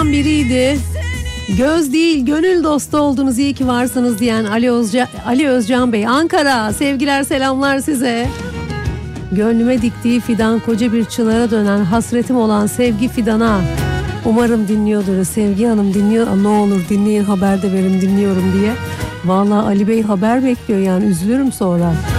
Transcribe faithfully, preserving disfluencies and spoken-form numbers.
dostlarımdan biriydi. Göz değil gönül dostu oldunuz, iyi ki varsınız diyen Ali, Özca, Ali Özcan Bey Ankara, sevgiler selamlar size. Gönlüme diktiği fidan koca bir çınara dönen hasretim olan Sevgi Fidan'a. Umarım dinliyordur. Sevgi Hanım dinliyor. Ne olur dinleyin, haber de verin dinliyorum diye. Vallahi Ali Bey haber bekliyor, yani üzülürüm sonra.